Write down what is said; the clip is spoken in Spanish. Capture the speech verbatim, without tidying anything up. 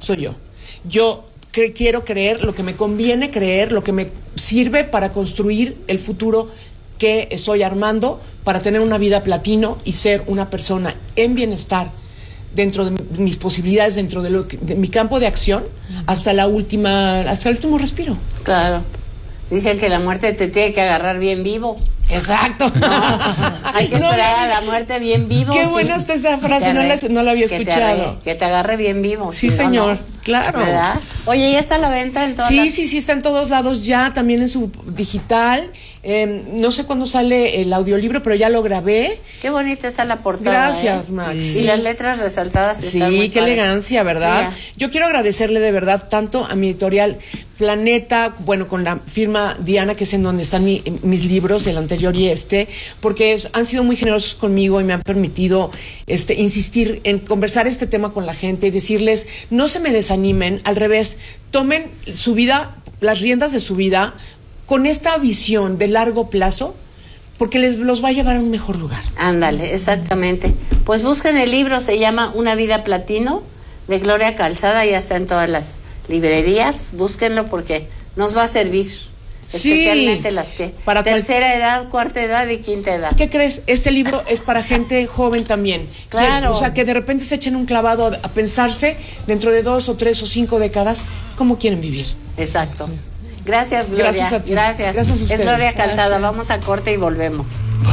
soy yo. Yo cre- quiero creer lo que me conviene creer, lo que me sirve para construir el futuro que estoy armando, para tener una vida platino y ser una persona en bienestar dentro de mis posibilidades, dentro de, lo que, de mi campo de acción, hasta la última, hasta el último respiro. Claro. Dicen que la muerte te tiene que agarrar bien vivo. Exacto. No, hay que esperar no, a la muerte bien vivo. Qué sí. buena está esa frase, no la, no la había que escuchado. Te agarre, que te agarre bien vivo. Sí, si señor, no, no. claro. ¿Verdad? Oye, ¿ya está a la venta en todas Sí, las... sí, sí, está en todos lados ya, también en su digital. Eh, no sé cuándo sale el audiolibro, pero ya lo grabé. Qué bonita está la portada. Gracias, ¿eh? Max. Sí. Y las letras resaltadas. Sí, están muy qué padres. elegancia, ¿verdad? Mira. Yo quiero agradecerle de verdad tanto a mi editorial Planeta, bueno, con la firma Diana, que es en donde están mi, mis libros, el anterior y este, porque es, han sido muy generosos conmigo y me han permitido este, insistir en conversar este tema con la gente y decirles, no se me desanimen, al revés, tomen su vida, las riendas de su vida, con esta visión de largo plazo, porque les los va a llevar a un mejor lugar. Ándale, exactamente. Pues busquen el libro, se llama Una vida platino, de Gloria Calzada, ya está en todas las librerías, búsquenlo porque nos va a servir, Sí, especialmente las que para tercera cual... edad, cuarta edad y quinta edad. ¿Qué crees? Este libro es para gente joven también. Claro. Que, o sea, que de repente se echen un clavado a, a pensarse dentro de dos o tres o cinco décadas cómo quieren vivir. Exacto. Gracias, Gloria. Gracias a ti. Gracias. Gracias a ustedes. Es Gloria Calzada. Gracias. Vamos a corte y volvemos.